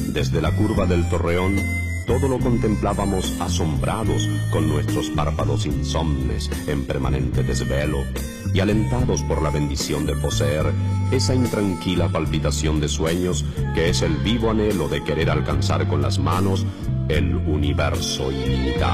Desde la curva del Torreón, todo lo contemplábamos asombrados, con nuestros párpados insomnes en permanente desvelo, y alentados por la bendición de poseer esa intranquila palpitación de sueños que es el vivo anhelo de querer alcanzar con las manos el universo ilimitado.